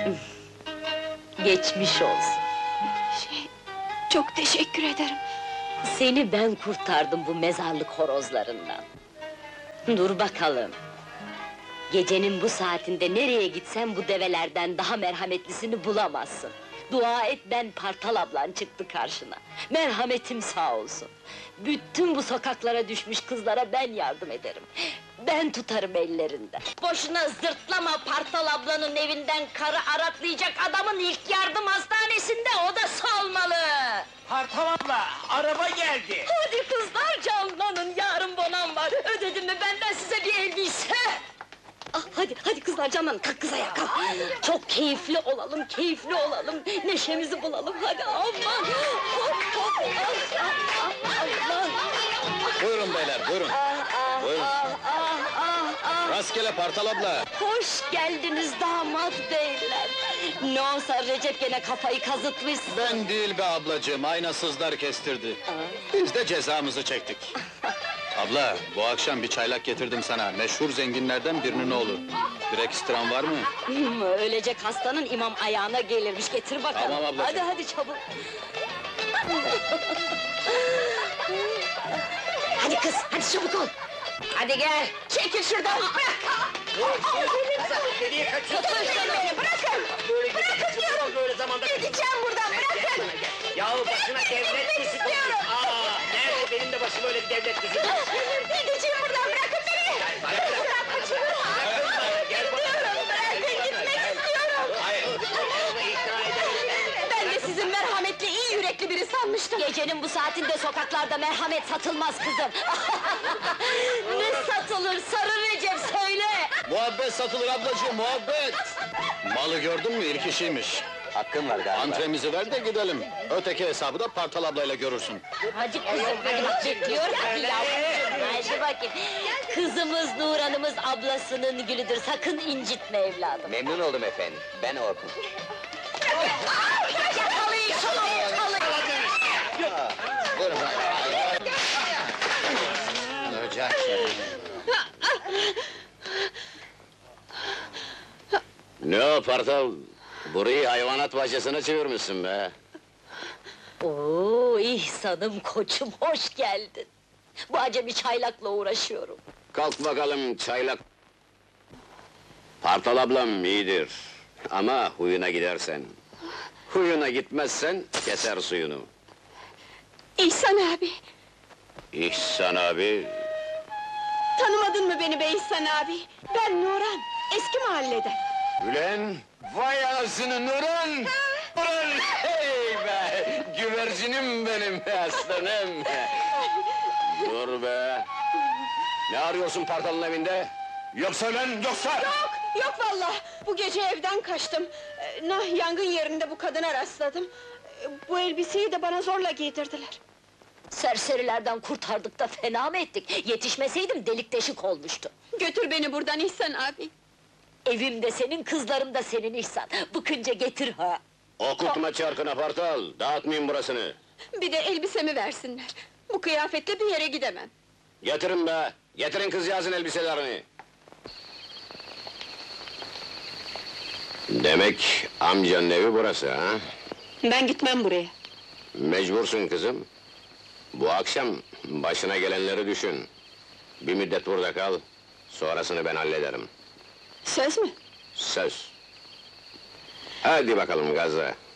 Geçmiş olsun. Çok teşekkür ederim. Seni ben kurtardım bu mezarlık horozlarından. Dur bakalım. Gecenin bu saatinde nereye gitsen bu develerden daha merhametlisini bulamazsın. Dua et, ben Partal ablan çıktı karşına. Merhametim sağ olsun. Bütün bu sokaklara düşmüş kızlara ben yardım ederim. Ben tutarım ellerinden. Boşuna zırtlama, Partal ablanın evinden karı aratlayacak adamın ilk yardım hastanesinde odası olmalı. Partal abla, araba geldi! Hadi kızlar canlanın, yarın bonam var. Ödedim mi benden size bir elbise? Ah, hadi kızlar canlanın, kalk kız ayağa kalk! Çok keyifli olalım, keyifli olalım, neşemizi bulalım, hadi aman! Hop, hop, aman! Buyurun beyler, buyurun. Buyurun. Rastgele Partal abla. Hoş geldiniz damat beyler! Ne olsa Recep gene kafayı kazıtmış. Ben değil be ablacığım, aynasızlar kestirdi. Biz de cezamızı çektik. Abla, bu akşam bir çaylak getirdim sana. Meşhur zenginlerden birinin oğlu. Bir ekstran var mı? Ölecek hastanın imam ayağına gelirmiş, getir bakalım. Tamam ablacığım. Hadi çabuk! Hadi kız, hadi çabuk ol! Hadi gel, çekil şuradan, bırak! Nereye kaçıyorsun? Tutun beni, bırakın! Böyle Bırakın diyorum! böyle zamanda... Gideceğim buradan, bırakın! Yahu başına devlet Gitmek dizi istiyorum! koymuş! Nerede benim de başıma öyle bir devlet dizi koymuş? Gideceğim buradan, bırakın beni! Bırak kaçırma! Gel Gidiyorum, bırakın, gitmek istiyorum! Hayır, onu ikna edelim. Ben de sizin merhametli, iyi yürekli biri sanmıştım! Gecenin bu saatinde sokaklarda merhamet satılmaz kızım! Ne satılır, Sarı Recep, söyle! Muhabbet satılır ablacığım, muhabbet! Malı gördün mü, ilk işiymiş. Hakkın var galiba. Antremizi ver de gidelim. Öteki hesabı da Partal ablayla görürsün. Hadi kızım, hadi bak bekliyor, hadi yavrum! Hadi bakayım! Kızımız Nurhan'ımız ablasının gülüdür, sakın incitme evladım! Memnun oldum efendim, ben Orkun. Yakalayın şunu, yakalayın! Buyurun. Ocak. Ne o Partal? Burayı hayvanat bahçesine çevirmişsin be! Oo, İhsan'ım koçum, hoş geldin! Bu acemi çaylakla uğraşıyorum. Kalk bakalım çaylak! Partal ablam iyidir, ama huyuna gidersen. Huyuna gitmezsen, keser suyunu. İhsan abi, İhsan abi... tanımadın mı beni be İhsan abi? Ben Nurhan, eski mahalleden. Ulan! Vay anasını Nurhan! Nurhan! Hey be! Güvercinim benim aslanım! Dur be! Ne arıyorsun Partal'ın evinde? Yoksa lan, yoksa! Yok vallahi, bu gece evden kaçtım. Yangın yerinde bu kadına rastladım. Bu elbiseyi de bana zorla giydirdiler. Serserilerden kurtardık da fena mı ettik? Yetişmeseydim delik deşik olmuştu. Götür beni buradan İhsan abi. Evim de senin, kızlarım da senin İhsan. Bıkınca getir ha! Okutma çarkına Partal, dağıtmayın burasını! Bir de elbisemi versinler. Bu kıyafetle bir yere gidemem. Getirin be! Getirin kızcağızın elbiselerini! Demek amcanın evi burası ha? Ben gitmem buraya. Mecbursun kızım. Bu akşam başına gelenleri düşün. Bir müddet burada kal, sonrasını ben hallederim. Söz mü? Söz. Hadi bakalım gaza!